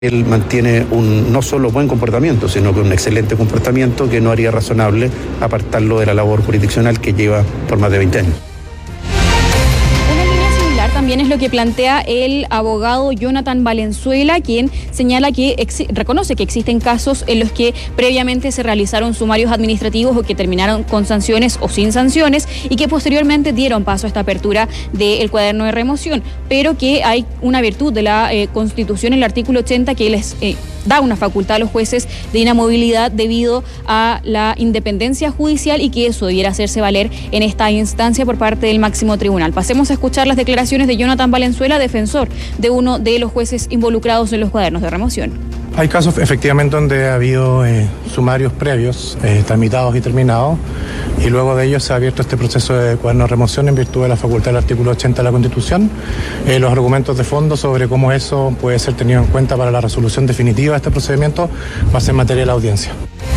Él mantiene un no solo buen comportamiento, sino que un excelente comportamiento que no haría razonable apartarlo de la labor jurisdiccional que lleva por más de 20 años. También es lo que plantea el abogado Jonathan Valenzuela, quien señala que reconoce que existen casos en los que previamente se realizaron sumarios administrativos o que terminaron con sanciones o sin sanciones y que posteriormente dieron paso a esta apertura del cuaderno de remoción, pero que hay una virtud de la Constitución, el artículo 80, que les da una facultad a los jueces de inamovilidad debido a la independencia judicial y que eso debiera hacerse valer en esta instancia por parte del máximo tribunal. Pasemos a escuchar las declaraciones de Jonathan Valenzuela, defensor de uno de los jueces involucrados en los cuadernos de remoción. Hay casos efectivamente donde ha habido sumarios previos, tramitados y terminados, y luego de ellos se ha abierto este proceso de cuaderno de remoción en virtud de la facultad del artículo 80 de la Constitución. Los argumentos de fondo sobre cómo eso puede ser tenido en cuenta para la resolución definitiva de este procedimiento va a ser materia de la audiencia.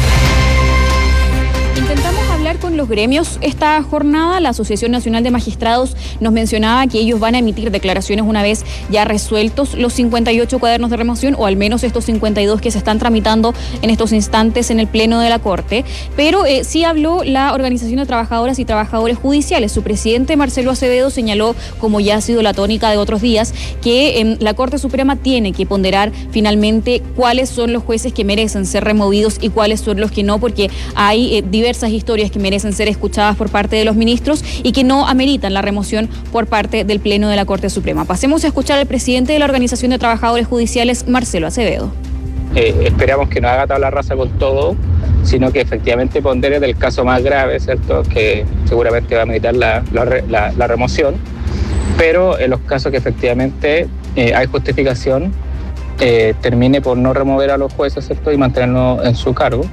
Intentamos hablar con los gremios esta jornada. La Asociación Nacional de Magistrados nos mencionaba que ellos van a emitir declaraciones una vez ya resueltos los 58 cuadernos de remoción, o al menos estos 52 que se están tramitando en estos instantes en el Pleno de la Corte. Pero sí habló la Organización de Trabajadoras y Trabajadores Judiciales. Su presidente, Marcelo Acevedo, señaló, como ya ha sido la tónica de otros días, que la Corte Suprema tiene que ponderar finalmente cuáles son los jueces que merecen ser removidos y cuáles son los que no, porque hay diversas historias que merecen ser escuchadas por parte de los ministros y que no ameritan la remoción por parte del Pleno de la Corte Suprema. Pasemos a escuchar al presidente de la Organización de Trabajadores Judiciales, Marcelo Acevedo. Esperamos que no haga tabla rasa con todo, sino que efectivamente pondere del caso más grave, ¿cierto?, que seguramente va a meritar la remoción, pero en los casos que efectivamente hay justificación, termine por no remover a los jueces, ¿cierto?, y mantenerlos en su cargo.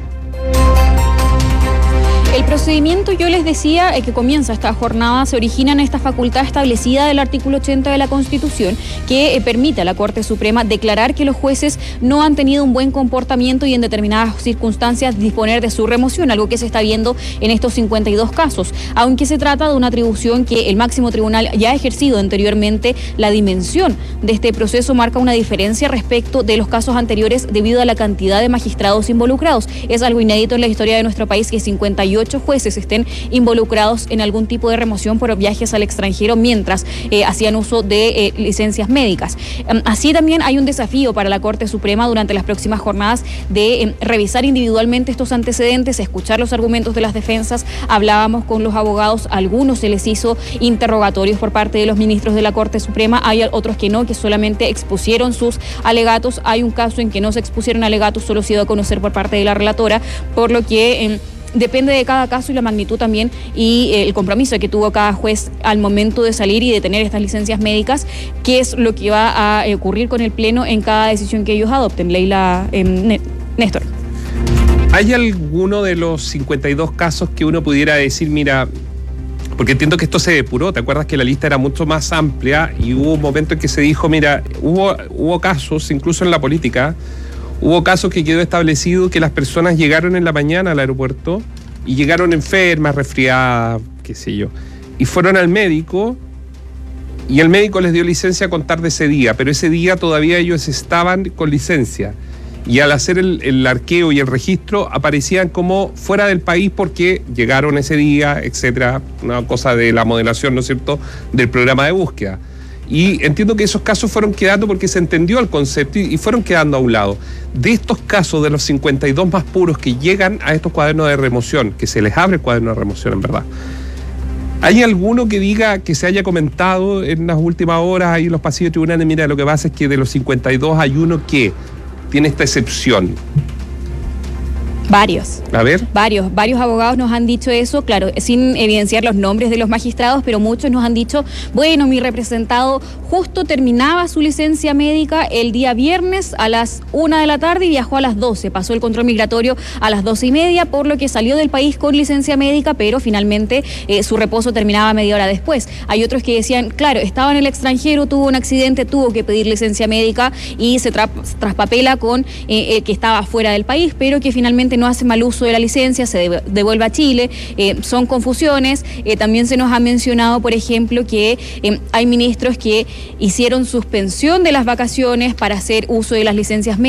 El procedimiento, yo les decía, que comienza esta jornada, se origina en esta facultad establecida del artículo 80 de la Constitución, que permite a la Corte Suprema declarar que los jueces no han tenido un buen comportamiento y en determinadas circunstancias disponer de su remoción, algo que se está viendo en estos 52 casos. Aunque se trata de una atribución que el máximo tribunal ya ha ejercido anteriormente, la dimensión de este proceso marca una diferencia respecto de los casos anteriores debido a la cantidad de magistrados involucrados. Es algo inédito en la historia de nuestro país que 58 jueces estén involucrados en algún tipo de remoción por viajes al extranjero mientras hacían uso de licencias médicas. Así también hay un desafío para la Corte Suprema durante las próximas jornadas de revisar individualmente estos antecedentes, escuchar los argumentos de las defensas. Hablábamos con los abogados, a algunos se les hizo interrogatorios por parte de los ministros de la Corte Suprema, hay otros que no, que solamente expusieron sus alegatos. Hay un caso en que no se expusieron alegatos, solo se dio a conocer por parte de la relatora, por lo que depende de cada caso y la magnitud también y el compromiso que tuvo cada juez al momento de salir y de tener estas licencias médicas, qué es lo que va a ocurrir con el Pleno en cada decisión que ellos adopten. Leila, Néstor. ¿Hay alguno de los 52 casos que uno pudiera decir, mira, porque entiendo que esto se depuró, ¿te acuerdas que la lista era mucho más amplia y hubo un momento en que se dijo, mira, hubo casos, incluso en la política, hubo casos que quedó establecido que las personas llegaron en la mañana al aeropuerto y llegaron enfermas, resfriadas, qué sé yo, y fueron al médico y el médico les dio licencia a contar de ese día, pero ese día todavía ellos estaban con licencia y al hacer el arqueo y el registro aparecían como fuera del país porque llegaron ese día, etcétera, una cosa de la modelación, ¿no es cierto?, del programa de búsqueda. Y entiendo que esos casos fueron quedando porque se entendió el concepto y fueron quedando a un lado. De estos casos, de los 52 más puros que llegan a estos cuadernos de remoción, que se les abre el cuaderno de remoción en verdad, ¿hay alguno que diga, que se haya comentado en las últimas horas ahí en los pasillos tribunales, mira, lo que pasa es que de los 52 hay uno que tiene esta excepción? Varios. A ver. Varios abogados nos han dicho eso, claro, sin evidenciar los nombres de los magistrados, pero muchos nos han dicho, bueno, mi representado justo terminaba su licencia médica el día viernes a las 1 de la tarde y viajó a las 12, pasó el control migratorio a las 12:30, por lo que salió del país con licencia médica, pero finalmente su reposo terminaba media hora después. Hay otros que decían, claro, estaba en el extranjero, tuvo un accidente, tuvo que pedir licencia médica y se traspapela con que estaba fuera del país, pero que finalmente no hace mal uso de la licencia se devuelva a Chile. Son confusiones. También se nos ha mencionado, por ejemplo, que hay ministros que hicieron suspensión de las vacaciones para hacer uso de las licencias médicas.